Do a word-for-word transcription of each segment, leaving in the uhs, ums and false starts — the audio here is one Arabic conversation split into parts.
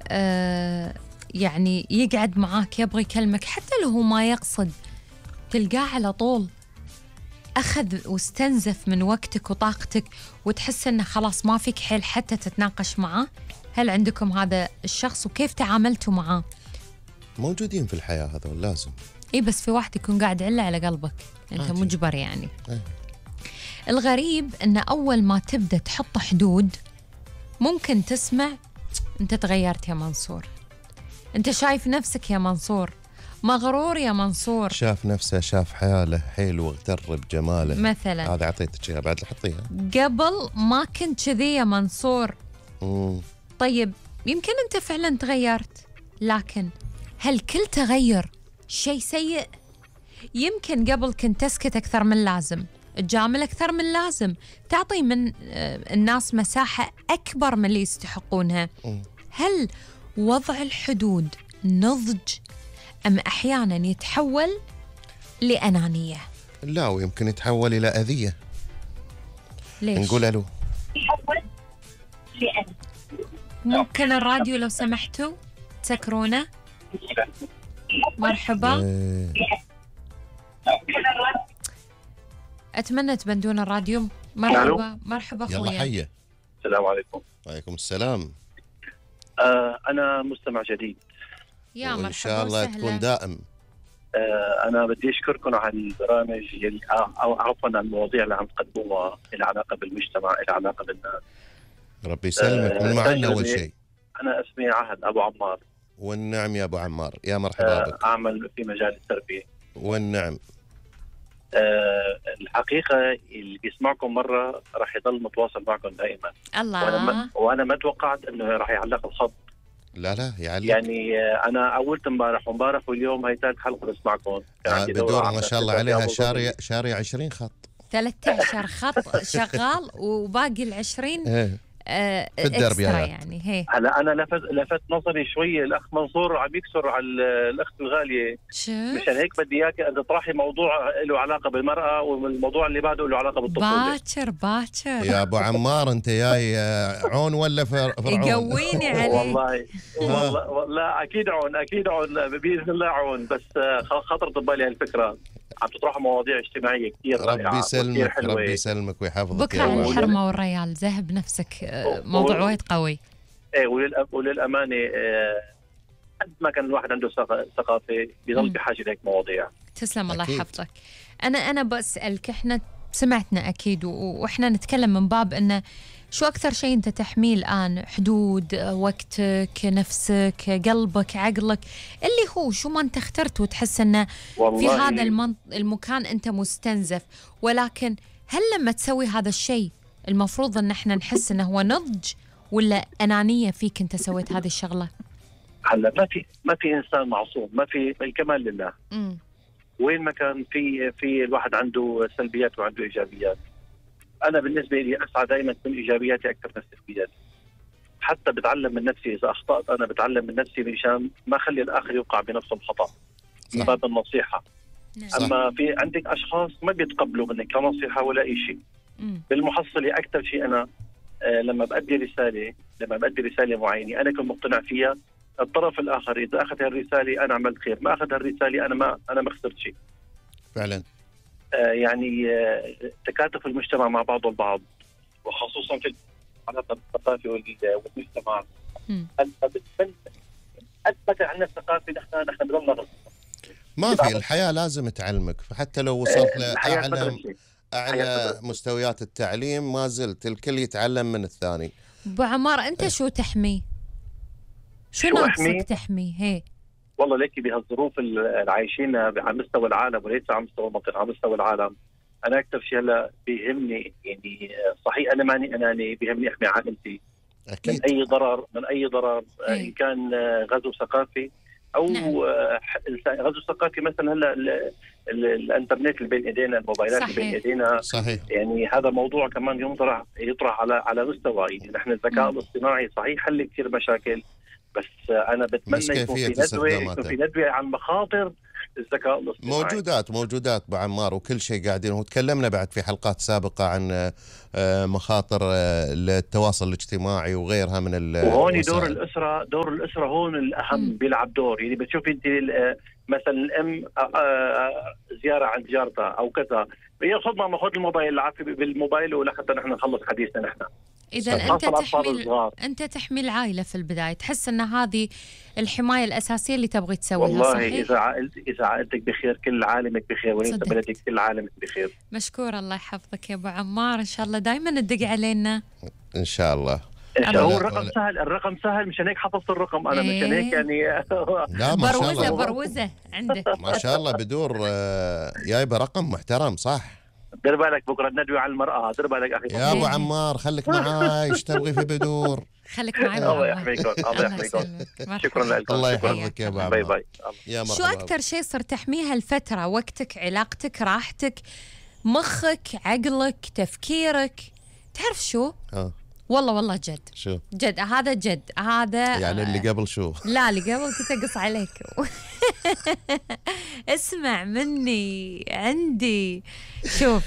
آه يعني يقعد معاك يبغى يكلمك حتى لو هو ما يقصد، تلقاه على طول أخذ واستنزف من وقتك وطاقتك، وتحس أنه خلاص ما فيك حيل حتى تتناقش معاه. هل عندكم هذا الشخص وكيف تعاملتوا معاه؟ موجودين في الحياة هذول لازم. إيه بس في واحد يكون قاعد علة على قلبك، أنت عادي. مجبر يعني. أيه. الغريب أن أول ما تبدأ تحط حدود ممكن تسمع أنت تغيرت يا منصور، أنت شايف نفسك يا منصور، مغرور يا منصور، شاف نفسه، شاف حاله حلو واغتر بجماله مثلا. هذا أعطيتك إياها بعد حطيها. قبل ما كنت كذي يا منصور. مم. طيب يمكن أنت فعلا تغيرت، لكن هل كل تغير شيء سيء؟ يمكن قبل كنت تسكت أكثر من لازم، تجامل أكثر من لازم، تعطي من الناس مساحة أكبر من اللي يستحقونها. هل وضع الحدود نضج أم أحيانا يتحول لأنانية؟ لا، ويمكن يتحول إلى أذية. ليش؟ نقول ألو. يتحول لأذى. ممكن الراديو لو سمحتوا تسكرونه؟ مرحبا. إيه. أتمنى تبندون الراديو. مرحبا. مرحبا يلا أخويا. حية. السلام عليكم. وعليكم السلام. آه أنا مستمع جديد. يا مرحبا وإن شاء الله وسهلا. تكون دائم. آه أنا بدي أشكركم على البرامج يلي أو عفوا عن المواضيع اللي عم تقدموها العلاقة بالمجتمع، العلاقة بالناس. ربي يسلمك. آه من معنا أول تجربة. شيء. أنا اسمي عهد أبو عمار. والنعم يا أبو عمار، يا مرحبا آه بك. أعمل في مجال التربية. والنعم. آه الحقيقة اللي بيسمعكم مرة راح يضل متواصل معكم دائما. الله. وأنا ما, وأنا ما توقعت إنه راح يعلق الخط. لا لا يعلق. يعني آه أنا أولت امبارح وامبارح واليوم هي ثالث حلقة بسمعكم. آه بدور ما شاء الله عليها شارية شارية عشرين خط. ثلاثة عشر خط شغال وباقي العشرين إيه. آه في الدرب يا يعني. هي هلا انا لفت لفت نظري شوي الاخ منصور عم يكسر على الاخت الغاليه، مشان هيك بدي اياك ان تطرحي موضوع له علاقه بالمراه، والموضوع اللي بعده له علاقه بالطفوله. باكر باكر يا ابو عمار انت جاي عون ولا فرعون؟ يقويني عليك. والله والله لا اكيد عون، اكيد عون باذن الله عون، بس خطرت ببالي هالفكره. عم تطرحوا مواضيع اجتماعيه كثير رائعه. ربي يسلمك ربي يسلمك ويحفظك. بكره على الحرمه والريال ذهب نفسك. موضوع وايد قوي. ايه وللامانه قد ما كان الواحد عنده ثقافه بيضل بحاجه لهيك مواضيع. تسلم الله يحفظك. انا انا بسالك، احنا سمعتنا اكيد واحنا نتكلم من باب انه شو اكثر شيء انت تحميه الان؟ حدود، وقتك، نفسك، قلبك، عقلك، اللي هو شو ما انت اخترت وتحس انه في هذا المكان انت مستنزف. ولكن هل لما تسوي هذا الشيء المفروض ان احنا نحس انه هو نضج ولا انانيه فيك انت سويت هذه الشغله؟ هلا ما في ما في انسان معصوم، ما في الكمال لله. امم وين ما كان في في الواحد عنده سلبيات وعنده ايجابيات. انا بالنسبه لي اسعى دائما تكون ايجابياتي اكثر من سلبياتي. حتى بتعلم من نفسي، اذا اخطات انا بتعلم من نفسي مشان ما اخلي الاخر يوقع بنفس الخطا. من باب النصيحه. صح. اما في عندك اشخاص ما بيتقبلوا منك كنصيحه ولا اي شيء. بالمحصله اكثر شيء انا آه لما بأدي رساله لما بأدي رساله معينه انا كنت مقتنع فيها، الطرف الاخر اذا اخذ هالرساله انا عملت خير، ما اخذ هالرساله انا ما انا ما خسرت شيء. فعلا. آه يعني آه تكاتف المجتمع مع بعضه البعض، وخصوصا في العلاقه الثقافي والمجتمع. قد ما كان عندنا الثقافه نحن نحن بضلنا ما في. الحياه لازم تعلمك، فحتى لو وصلت لاعلى اعلى مستويات التعليم ما زلت الكل يتعلم من الثاني. ابو عمار انت اه. شو تحمي؟ شو ناقصك تحمي؟ هي والله ليكي بهالظروف اللي عايشينها على مستوى العالم وليس على مستوى المنطقه، على مستوى العالم انا اكثر شيء هلا بيهمني، يعني صحيح انا ماني اناني، بيهمني احمي عائلتي أكيد. من اي ضرر من اي ضرر هي. ان كان غزو ثقافي او نعم. غزو ثقافي مثلا هلا الانترنت اللي بين ايدينا، الموبايلات اللي بين ايدينا. صحيح. يعني هذا موضوع كمان يطرح يطرح على على مستوى، يعني نحن الذكاء الاصطناعي صحيح حل كثير مشاكل، بس انا بتمنى يكون في ندوه يكون في ندوه عن مخاطر الذكاء الاصطناعي. موجودات موجودات ابو عمار، وكل شيء قاعدين، وتكلمنا بعد في حلقات سابقه عن مخاطر التواصل الاجتماعي وغيرها من الوسائل. وهون دور الاسره، دور الاسره هون الاهم، بيلعب دور. يعني بتشوفي انت مثلا الام زياره عند جارتها او كذا، ياخذ ماما خذ الموبايل، العافيه بالموبايل ولحتى نحن نخلص حديثنا نحن. إذا أنت تحمي أنت تحمي العائلة في البداية، تحس أن هذه الحماية الأساسية اللي تبغي تسويها. والله صحيح؟ إذا عائلتك إذا عائلتك بخير كل عالمك بخير، وأنت بلدك كل عالمك بخير. مشكور، الله يحفظك يا أبو عمار، إن شاء الله دائما تدق علينا. إن شاء الله. هو الرقم سهل، الرقم سهل، مشان هيك حفظت الرقم أنا. إيه؟ مشان هيك يعني لا ما شاء الله. بروزة بروزة عندك ما شاء الله، بدور جايبه رقم محترم. صح، دير بالك بكره الندوه على المراه، دير بالك اخي يا ابو عمار، خليك معاي، ايش تبغي في بدور؟ خليك معي. الله يحميكم، الله يحميكم. شكرا لك، الله يحفظك يا ابو عمار. باي باي. يا مرحبا. شو اكثر شيء صرت تحميها الفتره؟ وقتك، علاقتك، راحتك، مخك، عقلك، تفكيرك؟ تعرف شو؟ اه والله والله جد شو جد، هذا جد، هذا يعني اللي قبل شو؟ لا اللي قبل كنت اقص عليك. اسمع مني، عندي شوف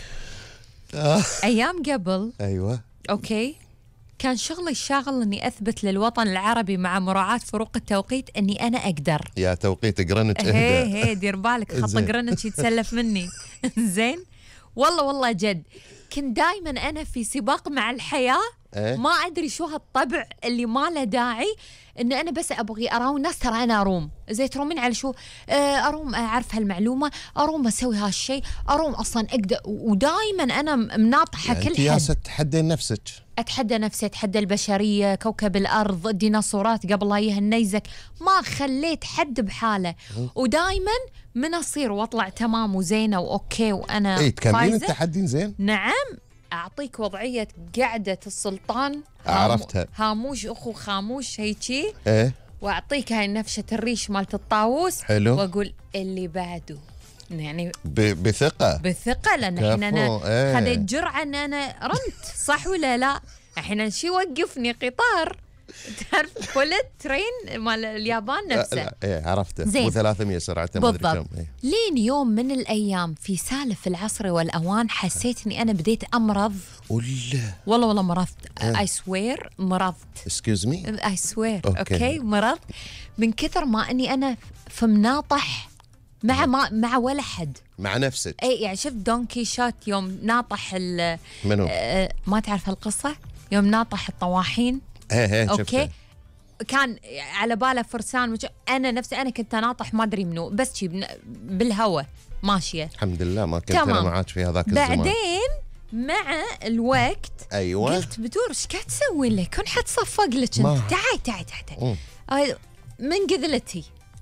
ايام قبل. ايوه اوكي، كان شغلي الشاغل اني اثبت للوطن العربي مع مراعاة فروق التوقيت اني انا اقدر. يا توقيت جرينتش اهدى. هي هي دير بالك، خط جرينتش يتسلف مني. زين والله والله جد، كنت دائما انا في سباق مع الحياه. إيه؟ ما ادري شو هالطبع اللي ما له داعي، ان انا بس ابغي اراوي الناس ترى انا اروم. زي ترومين على شو؟ اروم اعرف هالمعلومه، اروم اسوي هالشيء، اروم اصلا اقدر. ودائما انا مناطحه يعني كل حد. يا ست تحدين نفسك. اتحدى نفسي، اتحدى البشريه، كوكب الارض، الديناصورات قبل لا يجي النيزك، ما خليت حد بحاله. ودائما من اصير واطلع تمام وزينه واوكي وانا اي تكملين التحدي زين. نعم، أعطيك وضعية قعدة السلطان. عرفتها. هاموش أخو خاموش هيجي. إيه. وأعطيك هاي نفشة الريش مالت الطاووس. حلو. وأقول اللي بعده، يعني بثقة بثقة، لأن الحين أنا ايه. خذيت جرعة أن أنا رمت. صح ولا لا؟ الحين شي وقفني قطار، تعرف بولت ترين مال اليابان نفسه. لا ايه عرفته، مو ثلاثمية سرعته ما ادري كم. إيه. لين يوم من الايام في سالف العصر والاوان حسيت اني انا بديت امرض. ولا والله والله مرضت. اي سوير مرضت. اكسكيوز مي. اي سوير اوكي مرض من كثر ما اني انا في مناطح مع ما مع ولا حد، مع نفسك. اي يعني شفت دون كيشوت يوم ناطح ال منو؟ آه ما تعرف القصه؟ يوم ناطح الطواحين. ايه ايه اوكي شفته. كان على باله فرسان وش... انا نفسي انا كنت ناطح ما ادري منو، بس شي بالهواء ماشيه. الحمد لله ما كنت انا معاك في هذاك الزمان. بعدين مع الوقت ايوه قلت بدور ايش قاعد تسوي لك؟ كون حتصفق لك انت. تعي تعي تعي تعي من قذلتي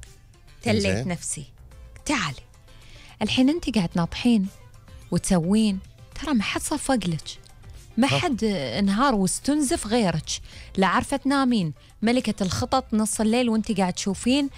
تليت نفسي. تعالي الحين انت قاعد ناطحين وتسوين، ترى ما حد صفق لك، ما حد انهار واستنزف غيرك. لا عارفه تنامين، ملكه الخطط نص الليل وانت قاعد تشوفين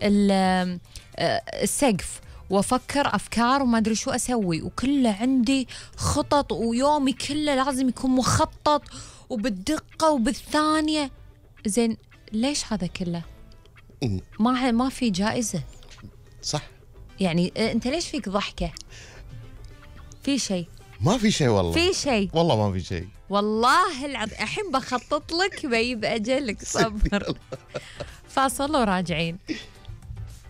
السقف، وافكر افكار وما ادري شو اسوي، وكله عندي خطط، ويومي كله لازم يكون مخطط وبالدقه وبالثانيه. زين ليش هذا كله؟ ما ما في جائزه. صح. يعني انت ليش فيك ضحكه؟ في شيء؟ ما في شيء والله. في شيء والله ما في شيء. والله العظيم الحين بخطط لك بيب اجلك. صبر. فاصل وراجعين.